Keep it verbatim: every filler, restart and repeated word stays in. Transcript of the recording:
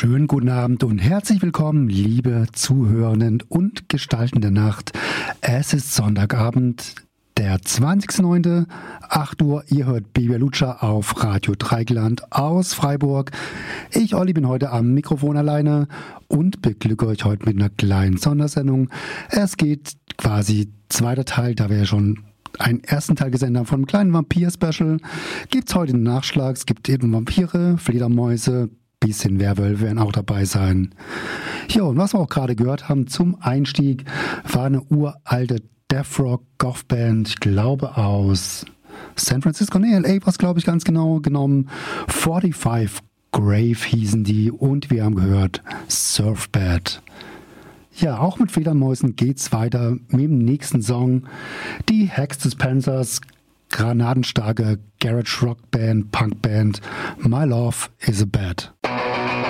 Schönen guten Abend und herzlich willkommen, liebe Zuhörenden und Gestalten der Nacht. Es ist Sonntagabend, der zwanzigster neunte acht Uhr. Ihr hört Baby Lutscher auf Radio Dreigland aus Freiburg. Ich, Olli, bin heute am Mikrofon alleine und beglücke euch heute mit einer kleinen Sondersendung. Es geht quasi zweiter Teil, da wir ja schon einen ersten Teil gesendet haben von einem kleinen Vampir-Special. Gibt es heute einen Nachschlag, es gibt eben Vampire, Fledermäuse, bisschen Werwölfe werden auch dabei sein. Ja, und was wir auch gerade gehört haben zum Einstieg, war eine uralte Death Rock Goth Band, ich glaube aus San Francisco, nee, L A war es, glaube ich, ganz genau genommen. fünfundvierzig Grave hießen die und wir haben gehört Surfbad. Ja, auch mit Fledermäusen geht's weiter mit dem nächsten Song. Die Hex Dispensers, granatenstarke Garage Rock Band, Punk Band, My Love is a Bad.